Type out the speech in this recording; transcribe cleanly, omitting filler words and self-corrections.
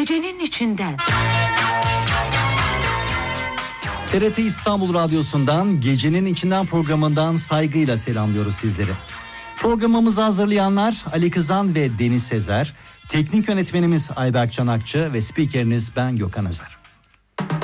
gecenin içinden. TRT İstanbul Radyosu'ndan Gecenin İçinden programından saygıyla selamlıyoruz sizleri. Programımızı hazırlayanlar Ali Kızan ve Deniz Sezer, teknik yönetmenimiz Ayberk Çanakçı ve spikeriniz ben Gökhan Özer.